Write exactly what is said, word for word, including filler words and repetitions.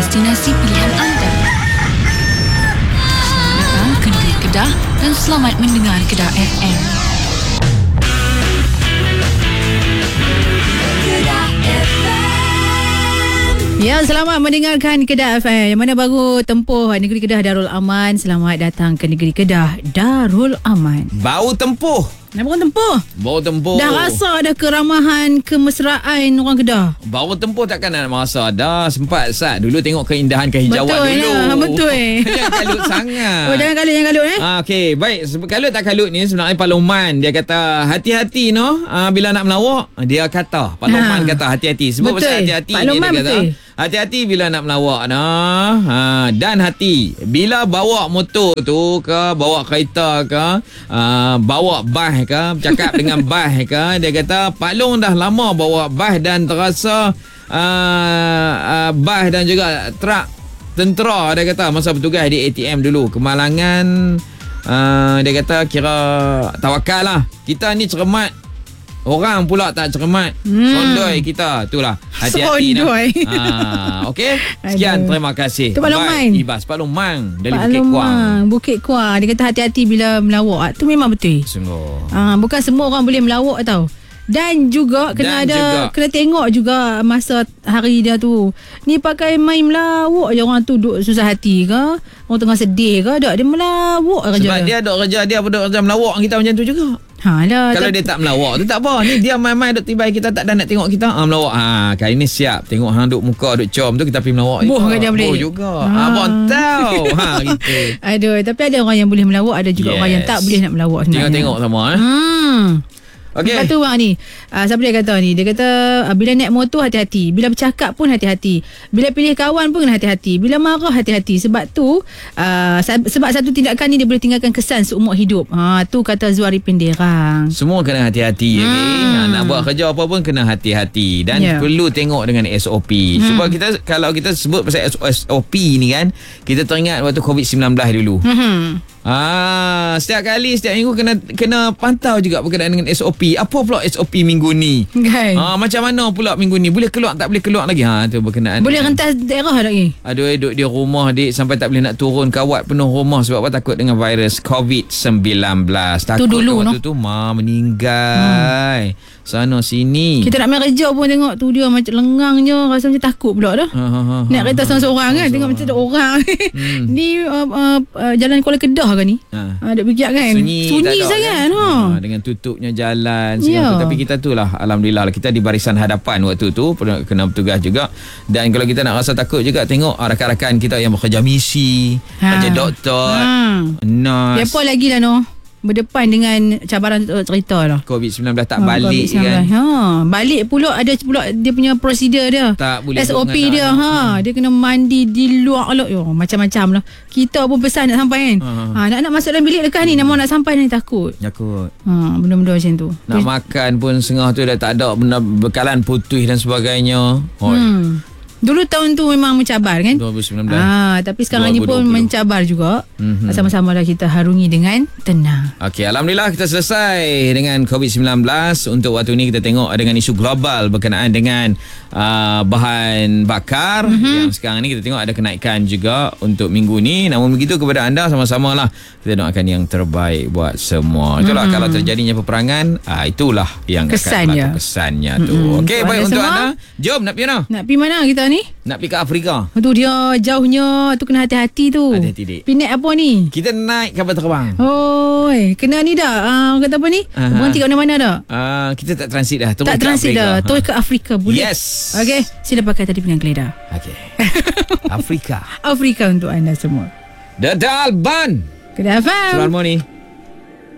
destinasi pilihan anda. Selamat datang ke negeri Kedah dan selamat mendengar Kedah F M. Ya, selamat mendengarkan Kedah F M. Yang mana baru tempuh Negeri Kedah Darul Aman. Selamat datang ke Negeri Kedah Darul Aman. Bau tempuh. Nak baru tempuh? Bau tempuh. Dah rasa dah keramahan, kemesraan orang Kedah? Bau tempuh takkan nak rasa. Dah sempat Sat dulu tengok keindahan kehijauan betul dulu. Lah, betul. Jangan kalut sangat. Oh, jangan kalut, jangan kalut eh. Ah, Okey, baik. Kalut tak kalut ni sebenarnya Pak Luqman. Dia kata hati-hati no. Ah, bila nak melawak, dia kata. Pak Luqman ha. kata hati-hati. Sebab pasal hati-hati Pak ni Luqman dia kata. Betul. Hati-hati bila nak melawak no. Ha, dan hati bila bawa motor tu ke, bawa kereta ke, uh, bawa bas ke, bercakap dengan bas ke, dia kata Pak Long dah lama bawa bas dan terasa uh, uh, bas dan juga truk tentera, dia kata masa bertugas di A T M dulu Kemalangan. Uh, dia kata kira tawakal lah. Kita ni cermat, orang pula tak cermat. hmm. Sondoi kita. Itulah. Hati-hati Sondoi ha, Okey. Sekian. Terima kasih. Itu Pak Luqman. Ibas Pak Luqman dari Pak Bukit Luqman, Kuang. Bukit Kuang. Dia kata hati-hati bila melawak. Itu memang betul. Sungguh. Ah, bukan semua orang boleh melawak tau. Dan juga kena Dan ada juga. kena tengok juga masa hari dia tu. Ni pakai main melawak je orang tu duk susah hati ke, orang tengah sedih ke, tak dia melawak kerja. Sebab dia duk kerja dia duk kerja melawak kita macam tu juga. Ha lah. Kalau tak, dia tak melawak tu tak apa. Ni dia main-main duk tiba kita tak ada nak tengok kita. Ah melawak. Ha kali ni siap tengok hang duk muka duk com tu kita pergi melawak. Boh kat dia boleh. Boh juga. Ha abang tahu. Ha gitu. Aduh, tapi ada orang yang boleh melawak, ada juga yes. orang yang tak boleh nak melawak sebenarnya. Tengok-tengok sama eh. Hmm. Okey. Lepas tu orang ni, uh, siapa dia kata ni? Dia kata uh, bila naik motor hati-hati, bila bercakap pun hati-hati, bila pilih kawan pun kena hati-hati, bila marah hati-hati. Sebab tu uh, sebab satu tindakan ni dia boleh tinggalkan kesan seumur hidup. Ha tu kata Zuari Penderang. Semua kena hati-hati. Hmm. Okay? Ha, nak buat kerja apa pun kena hati-hati dan yeah. perlu tengok dengan S O P. Hmm. Sebab kita kalau kita sebut pasal S O P ni kan, kita teringat waktu covid sembilan belas dulu. Hmm. Ah, setiap kali setiap minggu kena kena pantau juga berkenaan dengan S O P. Apa pula S O P minggu ni? Okay. Ah, macam mana pula minggu ni? Boleh keluar tak boleh keluar lagi? Ha tu berkenaan. Boleh rentas daerah lagi. Aduh, duduk di rumah dik sampai tak boleh nak turun kawat penuh rumah sebab apa? Takut dengan virus covid sembilan belas. Takut tu dulu waktu no? tu ma meninggal. Hmm. Sana sini. Kita nak main kerja pun tengok tu dia macam lengang je, rasa macam takut pula dah. Ha, ha, ha, nak kereta seorang-seorang kan, tengok macam ada orang. Hmm. Ni uh, uh, uh, jalan Kuala Kedah ke ni? Ha. Ada bijak kan? Sunyi, Sunyi sangat. Kan? Ha. Ha, dengan tutupnya jalan yeah. tu. Tapi kita tu lah, alhamdulillah kita di barisan hadapan waktu tu, kena bertugas juga. Dan kalau kita nak rasa takut juga, tengok rakan-rakan kita yang bekerja misi, ha. kerja doktor, ha. nurse. Apa lagi lah no? Berdepan dengan cabaran cerita lah. covid sembilan belas tak ha, balik kan. Ha, balik pula ada pula dia punya prosedur dia. Tak boleh S O P dia. Ha, dia kena mandi di luar lah. Yo, macam-macam lah. Kita pun pesan nak sampai kan. Ha, ha. ha nak nak masuk dalam bilik lekas ni, nama nak sampai ni takut. Takut. Ha, benda-benda macam tu. Nak Terus, makan pun setengah tu dah tak ada benda bekalan putih dan sebagainya. Hoi. Hmm. Dulu tahun tu memang mencabar kan? dua ribu sembilan belas. Ah, tapi sekarang ni pun mencabar juga. Mm-hmm. Sama-sama dah kita harungi dengan tenang. Okey, alhamdulillah kita selesai dengan covid sembilan belas. Untuk waktu ni kita tengok dengan isu global berkenaan dengan uh, bahan bakar. Mm-hmm. Yang sekarang ni kita tengok ada kenaikan juga untuk minggu ni. Namun begitu kepada anda sama-sama lah kita doakan yang terbaik buat semua. Itulah mm-hmm. kalau terjadinya peperangan, uh, itulah yang kesannya. akan berlaku kesannya tu. Mm-hmm. Okey, baik untuk semua, anda. Jom nak pergi mana? Nak pergi mana kita ni? Nak pergi ke Afrika. Tu dia jauhnya tu, kena hati-hati tu. Hati-hati dik. Pinat apa ni? Kita naik kapal terbang. Oi, kena ni dah. Uh, kata apa ni? Uh-huh. Berhenti kat mana-mana dah. Uh, kita tak transit dah. Terus tak ke transit Afrika. dah. Terus ke Afrika boleh. Yes. Okey, sila pakai tadi pinggan keledar. Okey. Afrika. Afrika untuk anda semua. Dadal Ban. Kedah F M. Selamat ni.